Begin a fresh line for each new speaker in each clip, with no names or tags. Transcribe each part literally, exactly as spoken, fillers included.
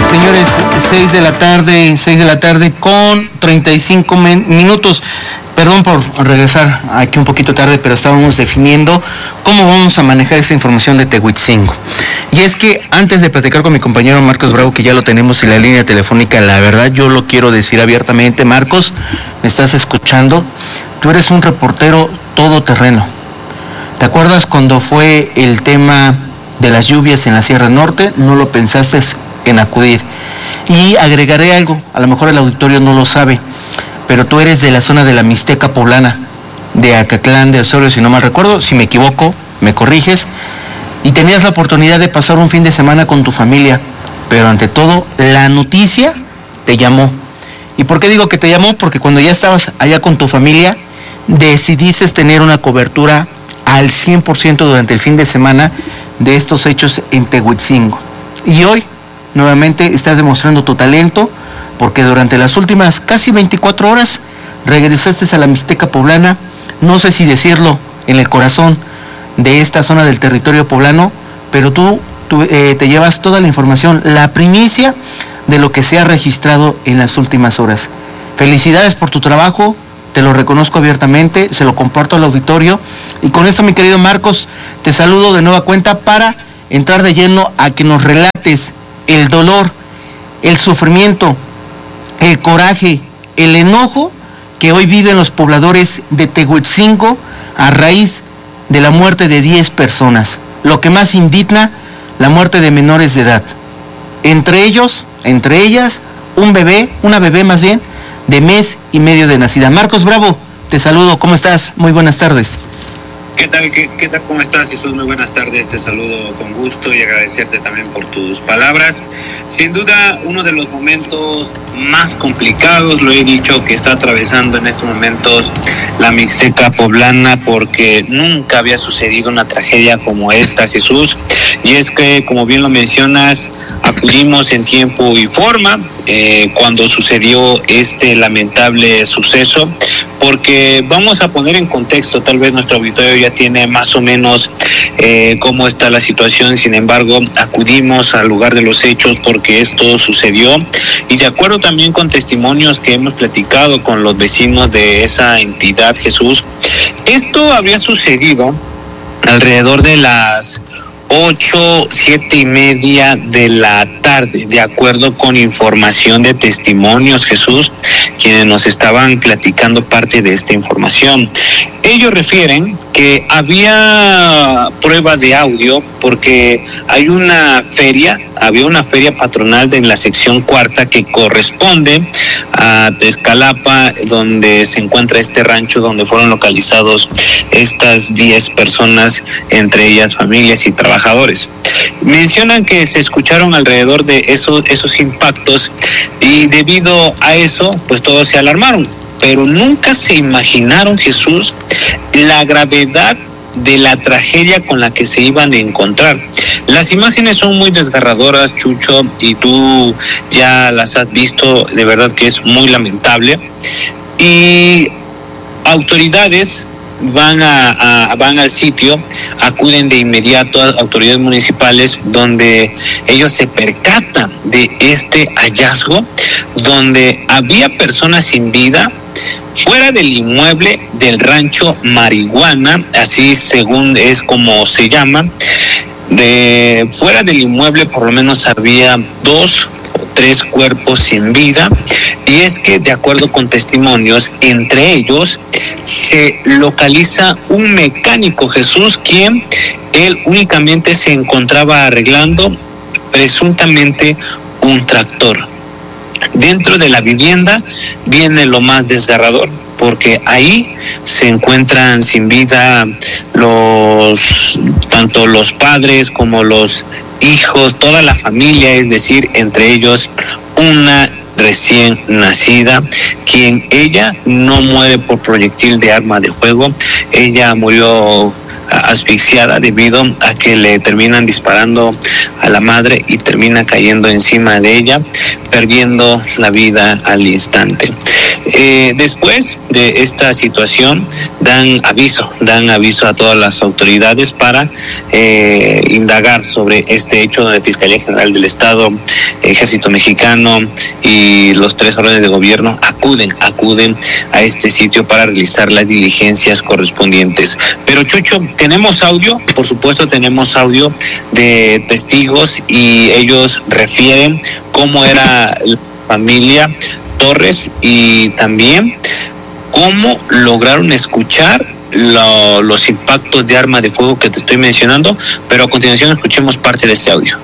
señores, seis de la tarde, seis de la tarde con treinta y cinco minutos. Perdón por regresar aquí un poquito tarde, pero estábamos definiendo cómo vamos a manejar esa información de Tehuitzingo. Y es que antes de platicar con mi compañero Marcos Bravo, que ya lo tenemos en la línea telefónica, la verdad yo lo quiero decir abiertamente. Marcos, ¿me estás escuchando? Tú eres un reportero todoterreno. ¿Te acuerdas cuando fue el tema de las lluvias en la Sierra Norte? No lo pensaste en acudir. Y agregaré algo, a lo mejor el auditorio no lo sabe, pero tú eres de la zona de la Mixteca Poblana, de Acatlán de Osorio, si no mal recuerdo. Si me equivoco, me corriges. Y tenías la oportunidad de pasar un fin de semana con tu familia, pero ante todo, la noticia te llamó. ¿Y por qué digo que te llamó? Porque cuando ya estabas allá con tu familia, decidiste tener una cobertura al cien por ciento durante el fin de semana de estos hechos en Tehuitzingo. Y hoy, nuevamente, estás demostrando tu talento, porque durante las últimas casi veinticuatro horas regresaste a la Mixteca Poblana, no sé si decirlo, en el corazón de esta zona del territorio poblano, pero tú, tú eh, te llevas toda la información, la primicia de lo que se ha registrado en las últimas horas. Felicidades por tu trabajo, te lo reconozco abiertamente, se lo comparto al auditorio, y con esto, mi querido Marcos, te saludo de nueva cuenta para entrar de lleno a que nos relates el dolor, el sufrimiento, el coraje, el enojo que hoy viven los pobladores de Tehuitzingo a raíz de la muerte de diez personas. Lo que más indigna, la muerte de menores de edad. Entre ellos, entre ellas, un bebé, una bebé más bien, de mes y medio de nacida. Marcos Bravo, te saludo, ¿cómo estás? Muy buenas tardes.
¿Qué tal? ¿Qué, qué tal? ¿Cómo estás, Jesús? Muy buenas tardes, te saludo con gusto y agradecerte también por tus palabras. Sin duda, uno de los momentos más complicados, lo he dicho, que está atravesando en estos momentos la Mixteca Poblana, porque nunca había sucedido una tragedia como esta, Jesús. Y es que, como bien lo mencionas, acudimos en tiempo y forma eh, cuando sucedió este lamentable suceso, porque vamos a poner en contexto, tal vez nuestro auditorio ya tiene más o menos eh, cómo está la situación. Sin embargo, acudimos al lugar de los hechos porque esto sucedió, y de acuerdo también con testimonios que hemos platicado con los vecinos de esa entidad, Jesús, esto habría sucedido alrededor de las ocho, siete y media de la tarde, de acuerdo con información de testimonios, Jesús, quienes nos estaban platicando parte de esta información. Ellos refieren que había prueba de audio porque hay una feria, había una feria patronal en la sección cuarta que corresponde a Tezcalapa, donde se encuentra este rancho donde fueron localizados estas diez personas, entre ellas familias y trabajadores. Mencionan que se escucharon alrededor de esos, esos impactos, y debido a eso, pues todos se alarmaron, pero nunca se imaginaron, Jesús, la gravedad de la tragedia con la que se iban a encontrar. Las imágenes son muy desgarradoras, Chucho, y tú ya las has visto, de verdad que es muy lamentable. Y autoridades van a, a van al sitio, acuden de inmediato a autoridades municipales, donde ellos se percatan de este hallazgo, donde había personas sin vida fuera del inmueble del rancho Marihuana, así según es como se llama. De fuera del inmueble por lo menos había dos o tres cuerpos sin vida, y es que, de acuerdo con testimonios, entre ellos se localiza un mecánico, Jesús, quien él únicamente se encontraba arreglando presuntamente un tractor. Dentro de la vivienda viene lo más desgarrador, porque ahí se encuentran sin vida los tanto los padres como los hijos, toda la familia, es decir, entre ellos una recién nacida, quien ella no muere por proyectil de arma de fuego, ella murió asfixiada debido a que le terminan disparando a la madre y termina cayendo encima de ella, perdiendo la vida al instante. Eh, después de esta situación dan aviso, dan aviso a todas las autoridades para eh, indagar sobre este hecho, donde Fiscalía General del Estado, Ejército Mexicano y los tres órdenes de gobierno acuden, acuden a este sitio para realizar las diligencias correspondientes. Pero Chucho, tenemos audio, por supuesto tenemos audio de testigos y ellos refieren cómo era la familia Torres y también cómo lograron escuchar lo, los impactos de arma de fuego que te estoy mencionando, pero a continuación escuchemos parte de este audio.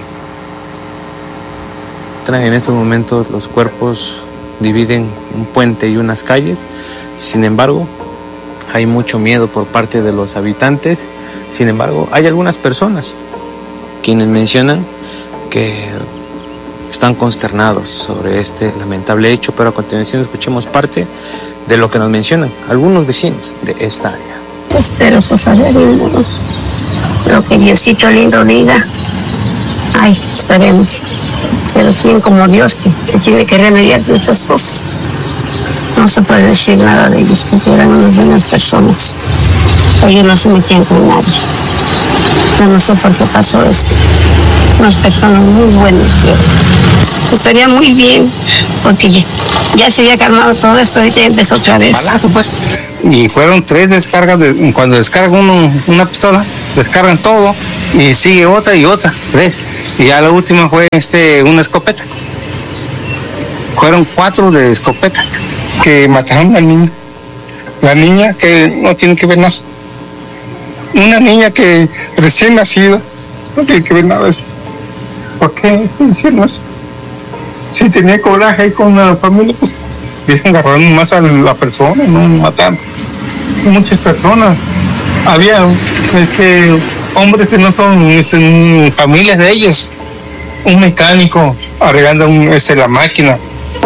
En estos momentos los cuerpos dividen un puente y unas calles, sin embargo hay mucho miedo por parte de los habitantes. Sin embargo, hay algunas personas quienes mencionan que están consternados sobre este lamentable hecho, pero a continuación escuchemos parte de lo que nos mencionan algunos vecinos de esta área.
Espero pues a ver lo que Diosito lindo diga, ahí estaremos. Pero quién como Dios que se tiene que remediar de estas cosas. No se puede decir nada de ellos porque eran unas buenas personas. Ellos no se metían con nadie. Yo no sé por qué pasó esto. Unas personas muy buenas. Yo. Estaría muy bien porque ya, ya se había calmado todo esto y ya empezó otra vez.
Balazo, pues. Y fueron tres descargas. De, cuando descarga uno una pistola, descargan todo y sigue otra y otra, tres. Y ya la última fue este una escopeta. Fueron cuatro de escopeta.
Que mataron a la niña. La niña que no tiene que ver nada. Una niña que recién nacida no tiene que ver nada de eso. ¿Por qué hicieron eso? Si tenía coraje ahí con la familia, pues dicen agarraron más a la persona, no mataron. Muchas personas. Había este, hombres que no son este, familias de ellos. Un mecánico arreglando un, este, la máquina.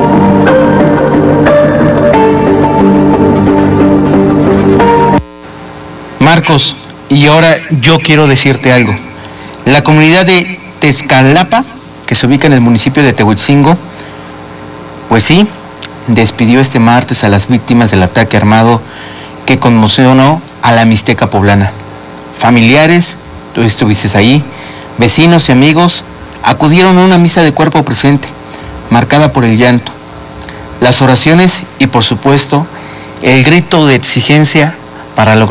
Marcos, y ahora yo quiero decirte algo. La comunidad de Tezcalapa, que se ubica en el municipio de Tehuitzingo, pues sí, despidió este martes a las víctimas del ataque armado que conmocionó a la Mixteca poblana. Familiares, tú estuviste ahí, vecinos y amigos acudieron a una misa de cuerpo presente, marcada por el llanto, las oraciones y por supuesto el grito de exigencia para lograr